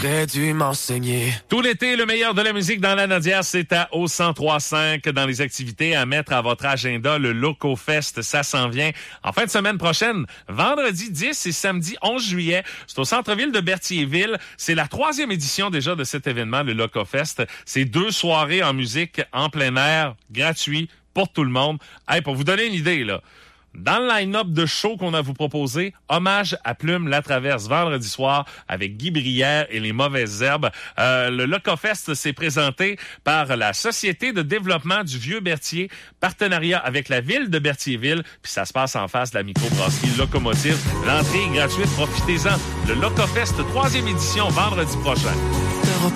T'aurais dû m'enseigner. Tout l'été, le meilleur de la musique dans la Nadière, c'est à au 103.5. Dans les activités à mettre à votre agenda, le Locofest, ça s'en vient en fin de semaine prochaine, vendredi 10 et samedi 11 juillet. C'est au centre-ville de Berthierville. C'est la 3e édition déjà de cet événement, le Locofest. C'est 2 soirées en musique en plein air, gratuit pour tout le monde. Hey, pour vous donner une idée, là, dans le line-up de show qu'on a vous proposé, hommage à Plume La Traverse vendredi soir avec Guy Brière et les Mauvaises Herbes. Le Locofest s'est présenté par la Société de développement du Vieux-Berthier, partenariat avec la ville de Berthierville, puis ça se passe en face de la microbrasserie Locomotive. L'entrée est gratuite, profitez-en. Le Locofest 3e édition vendredi prochain.